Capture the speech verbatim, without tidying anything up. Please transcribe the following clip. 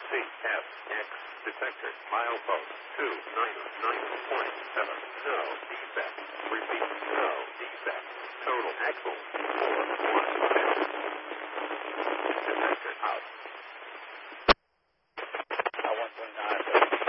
C F X detector milepost two nine nine point seven. No defect. Repeat. No defect. Total axle four one six. Detector out.